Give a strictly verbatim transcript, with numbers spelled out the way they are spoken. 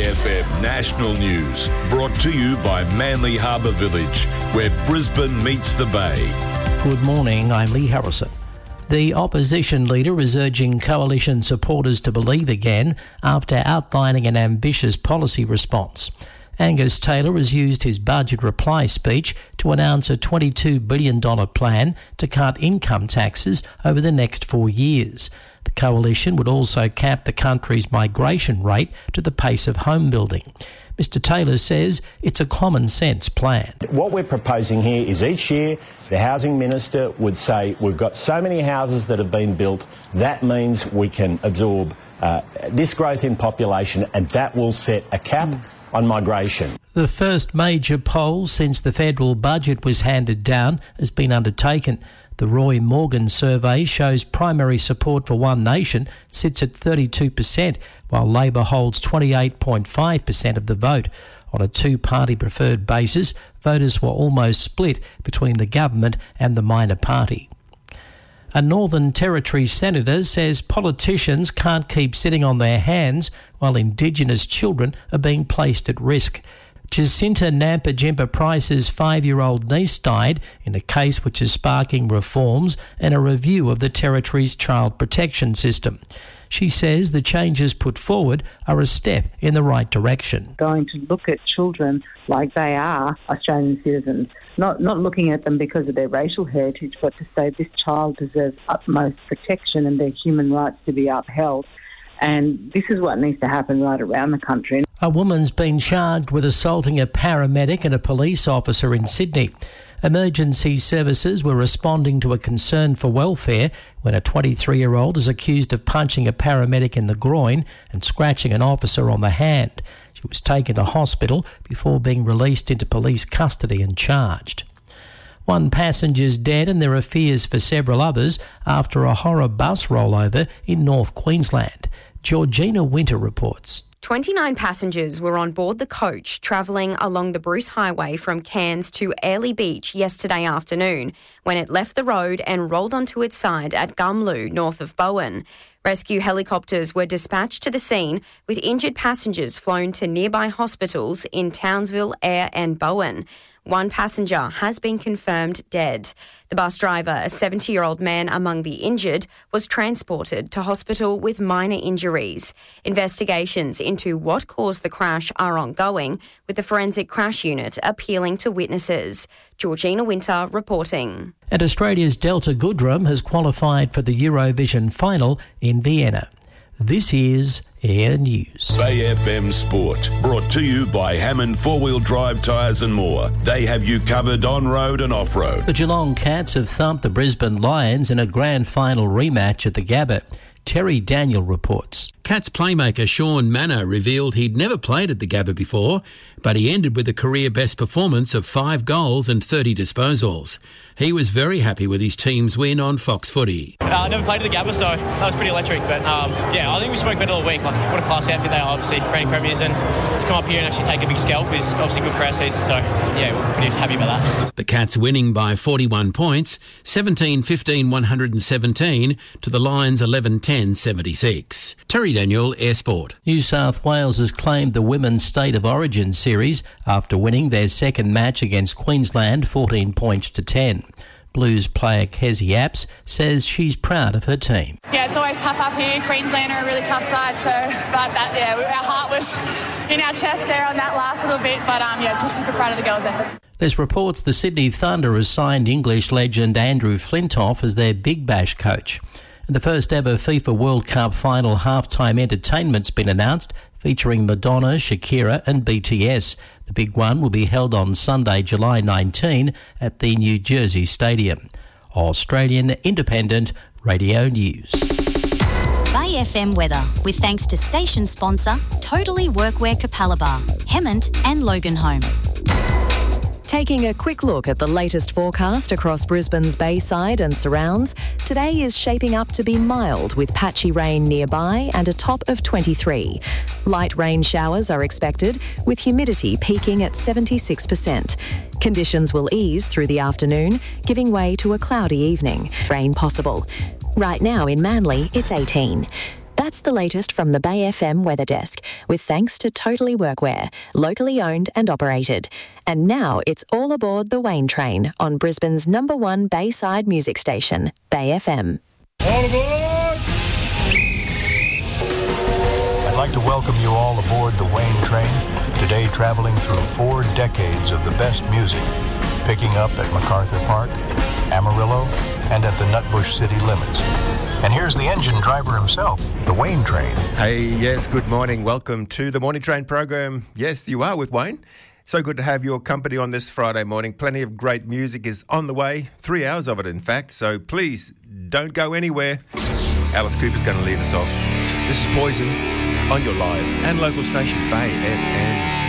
F M National News, brought to you by Manly Harbour Village, where Brisbane meets the Bay. Good morning, I'm Lee Harrison. The opposition leader is urging coalition supporters to believe again after outlining an ambitious policy response. Angus Taylor has used his budget reply speech to announce a twenty-two billion dollars plan to cut income taxes over the next four years. The coalition would also cap the country's migration rate to the pace of home building. Mister Taylor says it's a common sense plan. What we're proposing here is each year the housing minister would say we've got so many houses that have been built, that means we can absorb uh, this growth in population, and that will set a cap mm. on migration. The first major poll since the federal budget was handed down has been undertaken. The Roy Morgan survey shows primary support for One Nation sits at thirty-two percent, while Labor holds twenty-eight point five percent of the vote. On a two-party preferred basis, voters were almost split between the government and the minor party. A Northern Territory senator says politicians can't keep sitting on their hands while Indigenous children are being placed at risk. Jacinta Nampijinpa Price's five-year-old niece died in a case which is sparking reforms and a review of the Territory's child protection system. She says the changes put forward are a step in the right direction. Going to look at children like they are Australian citizens, not not looking at them because of their racial heritage, but to say this child deserves utmost protection and their human rights to be upheld. And this is what needs to happen right around the country. A woman's been charged with assaulting a paramedic and a police officer in Sydney. Emergency services were responding to a concern for welfare when a twenty-three-year-old is accused of punching a paramedic in the groin and scratching an officer on the hand. She was taken to hospital before being released into police custody and charged. One passenger's dead and there are fears for several others after a horror bus rollover in North Queensland. Georgina Winter reports. twenty-nine passengers were on board the coach travelling along the Bruce Highway from Cairns to Airlie Beach yesterday afternoon when it left the road and rolled onto its side at Gumloo, north of Bowen. Rescue helicopters were dispatched to the scene with injured passengers flown to nearby hospitals in Townsville, Ayr and Bowen. One passenger has been confirmed dead. The bus driver, a seventy-year-old man among the injured, was transported to hospital with minor injuries. Investigations into what caused the crash are ongoing, with the Forensic Crash Unit appealing to witnesses. Georgina Winter reporting. And Australia's Delta Goodrem has qualified for the Eurovision final in Vienna. This is Air News. Bay F M Sport, brought to you by Hammond Four-Wheel Drive Tyres and More. They have you covered on-road and off-road. The Geelong Cats have thumped the Brisbane Lions in a grand final rematch at the Gabba. Terry Daniel reports. Cats playmaker Sean Manor revealed he'd never played at the Gabba before, but he ended with a career-best performance of five goals and thirty disposals. He was very happy with his team's win on Fox Footy. Uh, I never played at the Gabba, so that was pretty electric. But um, yeah, I think we spoke better all week. Like, what a class outfit they are, obviously, reigning premiers, and to come up here and actually take a big scalp is obviously good for our season. So yeah, we're pretty happy about that. The Cats winning by forty-one points, seventeen fifteen one hundred seventeen to the Lions eleven ten seventy-six. Terry Daniel, Air Sport. New South Wales has claimed the Women's State of Origin series after winning their second match against Queensland fourteen points to ten. Blues player Kezzy Apps says she's proud of her team. Yeah, it's always tough up here. Queensland are a really tough side, so but that yeah, our heart was in our chest there on that last little bit. But um, yeah, just super proud of the girls' efforts. There's reports the Sydney Thunder has signed English legend Andrew Flintoff as their Big Bash coach. And the first ever FIFA World Cup final halftime entertainment's been announced, featuring Madonna, Shakira and B T S. The big one will be held on Sunday, July nineteenth at the New Jersey Stadium. Australian Independent Radio News. Bay F M weather, with thanks to station sponsor Totally Workwear Capalaba, Hemmant and Loganholme. Taking a quick look at the latest forecast across Brisbane's Bayside and surrounds, today is shaping up to be mild with patchy rain nearby and a top of twenty-three. Light rain showers are expected, with humidity peaking at seventy-six percent. Conditions will ease through the afternoon, giving way to a cloudy evening. Rain possible. Right now in Manly, it's eighteen. That's the latest from the Bay F M Weather Desk, with thanks to Totally Workwear, locally owned and operated. And now it's all aboard the Wayne train on Brisbane's number one Bayside music station, Bay F M. All aboard! I'd like to welcome you all aboard the Wayne train, today travelling through four decades of the best music, picking up at MacArthur Park, Amarillo, and at the Nutbush city limits. And here's the engine driver himself, the Wayne train. Hey, yes, good morning. Welcome to the Morning Train program. Yes, you are with Wayne. So good to have your company on this Friday morning. Plenty of great music is on the way, three hours of it, in fact. So please don't go anywhere. Alice Cooper's going to lead us off. This is Poison on your live and local station, Bay F M.